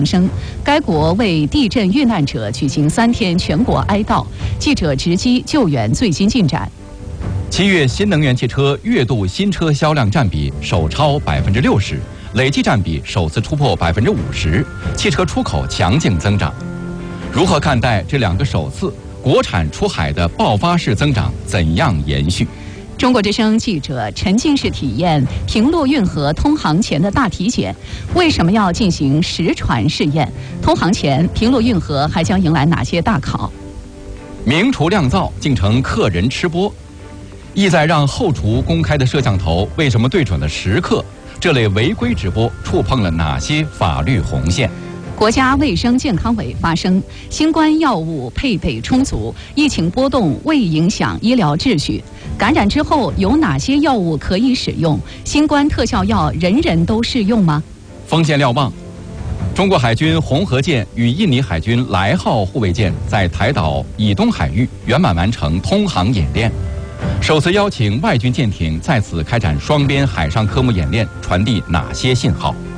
生。该国为地震遇难者举行3天全国哀悼。记者直击救援最新进展。 7月新能源汽车月度新车销量占比首超60%，累计占比首次突破50%，汽车出口强劲增长。如何看待这2个首次？国产出海的爆发式增长怎样延续？ 中国之声记者沉浸式体验平陆运河通航前的大体检，为什么要进行实船试验？通航前，平陆运河还将迎来哪些大考？ 名厨酿造竟成客人吃播，意在让后厨公开的摄像头为什么对准了食客？这类违规直播触碰了哪些法律红线？ 国家卫生健康委发声，新冠药物配备充足，疫情波动未影响医疗秩序。感染之后有哪些药物可以使用？新冠特效药人人都适用吗？ 锋线瞭望，中国海军红河舰与印尼海军来号护卫舰在台岛以东海域圆满完成通航演练，首次邀请外军舰艇在此开展双边海上科目演练，传递哪些信号？